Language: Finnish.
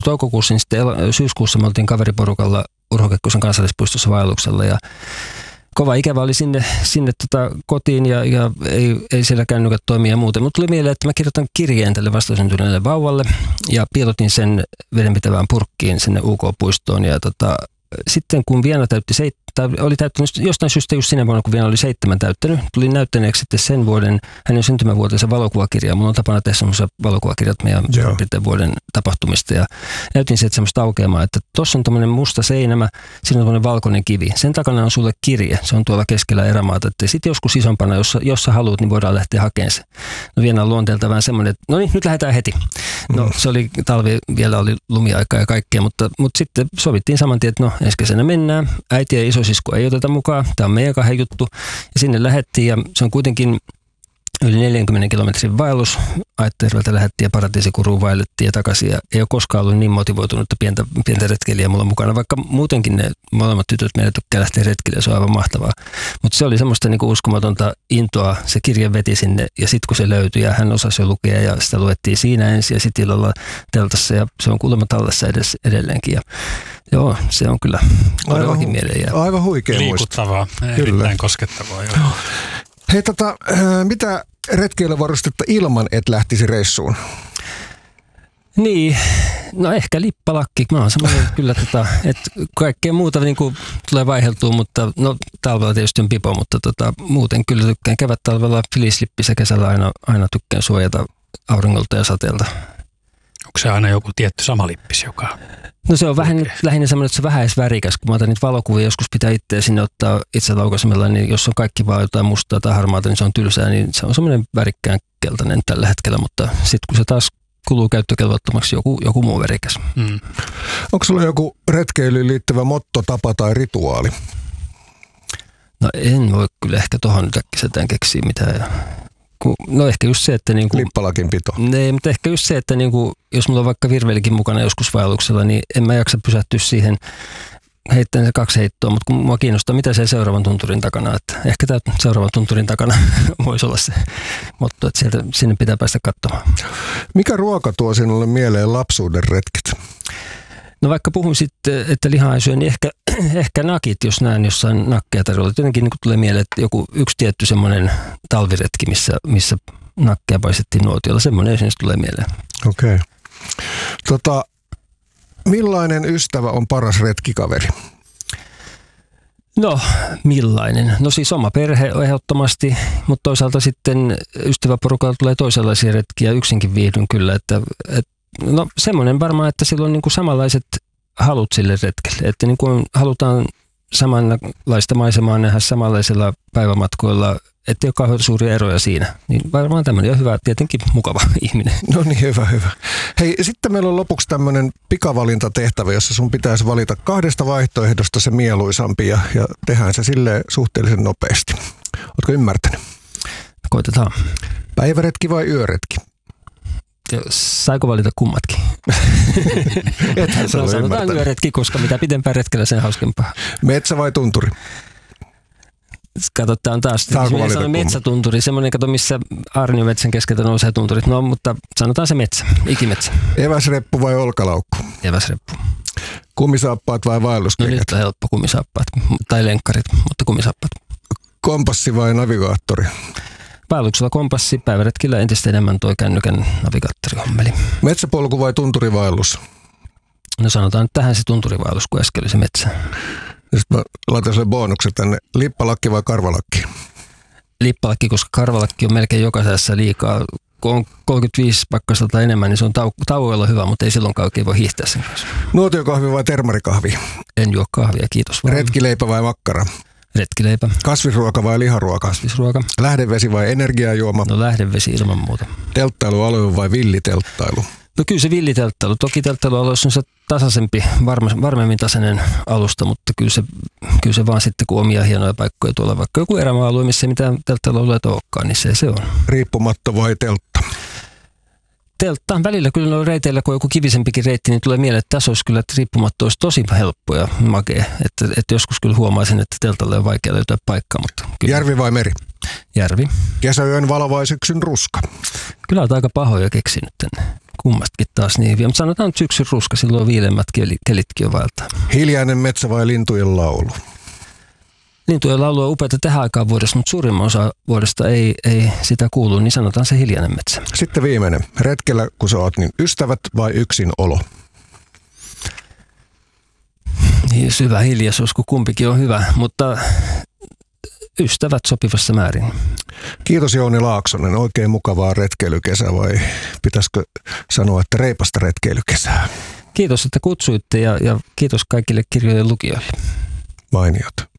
toukokuussa, niin sitten syyskuussa me oltiin kaveriporukalla Urho Kekkosen kansallispuistossa vaelluksella ja kova ikävä oli sinne kotiin ja ei siellä kännykät toimia ja muuten. Mutta tuli mieleen, että mä kirjoitan kirjeen tälle vastasyntyneelle vauvalle ja piilotin sen vedenpitävään purkkiin sinne UK-puistoon. Ja sitten kun Viena oli täyttänyt jostain syystä just sinä vuonna, kun Viena oli 7 täyttänyt, tuli näyttäneeksi sitten sen vuoden, hänen syntymävuotensa valokuvakirjaa. Mulla on tapana tehdä semmoisia valokuvakirjat meidän vuoden tapahtumista ja näytin sieltä semmoista aukeamaa, että tuossa on tämmöinen musta seinämä, siinä on tämmöinen valkoinen kivi. Sen takana on sulle kirje, se on tuolla keskellä erämaata, että sitten joskus isompana, jos sä haluat, niin voidaan lähteä hakemaan se. No Viena on luonteelta vähän semmoinen, että no niin, nyt lähdetään heti. No se oli talvi, vielä oli lumiaikaa ja kaikkea, mutta sitten sovittiin saman tien, että no ensi kesänä mennään. Äiti ja isosisku ei oteta mukaan. Tämä on meidän 2 juttu. Ja sinne lähdettiin ja se on kuitenkin yli 40 kilometrin vaellus. Aitterveltä lähdettiin ja Paratiisikuruun vaellettiin ja takaisin. Ja ei ole koskaan ollut niin motivoitunutta pientä retkeilijää mulla mukana, vaikka muutenkin ne molemmat tytöt meille tykkää lähteä retkille, se on aivan mahtavaa. Mutta se oli semmoista niinku uskomatonta intoa, se kirja veti sinne ja sitten kun se löytyi ja hän osasi jo lukea ja sitä luettiin siinä ensin ja sitten illalla teltassa ja se on kuulemma tallessa edelleenkin. Ja joo, se on kyllä todellakin mieleen jäävä. Aivan huikea muisto. Liikuttavaa, erittäin koskettavaa. Joo. Hei, mitä retkeilyvarustetta ilman et lähtisi reissuun? Niin, no ehkä lippalakki. Mä oon semmoinen kyllä, että kaikkea muuta niin kuin tulee vaiheltua, mutta no talvella tietysti on pipo, mutta muuten kyllä tykkään kevättalvella filislippi ja kesällä aina tykkään suojata auringolta ja sateelta. Onko se aina joku tietty sama lippis, joka... No se on lähinnä semmoinen, että se vähän edes värikäs, kun mä otan niitä valokuvia, joskus pitää itseä sinne ottaa itse laukaisemella, niin jos on kaikki vaan jotain mustaa tai harmaata, niin se on tylsää, niin se on semmoinen värikkään keltainen tällä hetkellä, mutta sitten kun se taas kuluu käyttökelvottomaksi joku muu värikäs. Onko sulla joku retkeilyyn liittyvä motto, tapa tai rituaali? No en voi kyllä ehkä tohon nyt äkkiseltään keksiä mitään. No ehkä just se, että niinku... Lippalakin pito. Nee, mutta ehkä just se, että niinku, jos mulla on vaikka virvelikin mukana joskus vaelluksella, niin en mä jaksa pysähtyä siihen heittäen se 2 heittoa, mutta kun mua kiinnostaa, mitä se seuraavan tunturin takana, että ehkä tämä seuraavan tunturin takana voisi olla se motto, että sinne pitää päästä katsomaan. Mikä ruoka tuo sinulle mieleen lapsuuden retket? No vaikka puhun sitten, että lihaa ei syö, niin ehkä nakit, jos näen jossain nakkeja tarjolla. Jotenkin niin tulee mieleen, että joku yksi tietty semmoinen talviretki, missä nakkeja paistettiin nuotiolla, semmoinen esimerkiksi tulee mieleen. Okei. Millainen ystävä on paras retkikaveri? No, millainen? No siis oma perhe ehdottomasti, mutta toisaalta sitten ystäväporukalla tulee toisenlaisia retkiä, yksinkin viihdyn kyllä, no semmoinen varmaan, että sillä on niin kuin samanlaiset halut sille retkelle, että niin kuin halutaan samanlaista maisemaa nähdä samanlaisilla päivämatkoilla, ettei ole kauhean suuria eroja siinä. Niin varmaan tämmöinen on hyvä, tietenkin mukava ihminen. No niin, hyvä. Hei, sitten meillä on lopuksi tämmöinen pikavalintatehtävä, jossa sun pitäisi valita 2 vaihtoehdosta se mieluisampi ja tehdään se silleen suhteellisen nopeasti. Ootko ymmärtänyt? Koitetaan. Päiväretki vai yöretki? Saiko valita kummatkin? Ethän sä ole sanotaan yöretki, koska mitä pitempään retkellä, sen hauskempaa. Metsä vai tunturi? Kato, tämä on taas metsätunturi, semmoinen, kato, missä Aarniometsän keskeltä nousee tunturit. No, mutta sanotaan se metsä, ikimetsä. Eväsreppu vai olkalaukku? Eväsreppu. Kumisaappaat vai vaelluskengät? No nyt on helppo kumisaappaat, tai lenkkarit, mutta kumisaappaat. Kompassi vai navigaattori? Vaelluksella kompassi, päiväretkillä entistä enemmän toi kännykän navigaattorihommeli. Metsäpolku vai tunturivaellus? No sanotaan nyt tähän se tunturivaellus, kun äsken oli se metsä. Sitten mä laitan sen bonuksen tänne. Lippalakki vai karvalakki? Lippalakki, koska karvalakki on melkein jokaisessa liikaa. Kun on 35 pakkasta tai enemmän, niin se on tauoilla hyvä, mutta ei silloinkaan oikein voi hiihtää sen kanssa. Nuotiokahvi vai termarikahvi? En juo kahvia, kiitos vaan. Retkileipä vai makkara? Retkileipä. Kasvisruoka vai liharuoka? Kasvisruoka. Lähdevesi vai energiajuoma? No lähdevesi ilman muuta. Telttailualue vai villitelttailu? No kyllä se villitelttailu. Toki telttailualueessa on se tasaisempi, varmemmin tasainen alusta, mutta kyllä se vaan sitten, kun omia hienoja paikkoja tuolla, vaikka joku erämaa-alue, missä ei mitään telttailualueita olekaan, niin se on. Riippumatto vai teltta? Teltta. Välillä kyllä noilla reiteillä, kun on joku kivisempikin reitti, niin tulee mieleen, että tässä olisi kyllä, että riippumatto olisi tosi helppo ja makea. Että joskus kyllä huomaisin, että teltalle on vaikea löytää paikkaa. Mutta kyllä. Järvi vai meri? Järvi. Kesäyön valo vai syksyn ruska? Kyllä olet aika pahoja keksinyt tänne. kummastakin taas niin hyviä. Mutta sanotaan nyt syksyn ruska, silloin viilemmät kelitkin jo vaeltaa. Hiljainen metsä vai lintujen laulu? Lintujen laulu on upeata tähän aikaan vuodesta, mutta suurimman osa vuodesta ei sitä kuulu, niin sanotaan se hiljainen metsä. Sitten viimeinen. Retkellä kun sä oot, niin ystävät vai yksin olo? Niin syvä hiljaisuus, kun kumpikin on hyvä, mutta ystävät sopivassa määrin. Kiitos Jouni Laaksonen. Oikein mukavaa retkeilykesää vai pitäisikö sanoa, että reipasta retkeilykesää? Kiitos, että kutsuitte ja kiitos kaikille kirjojen lukijoille. Mainiota.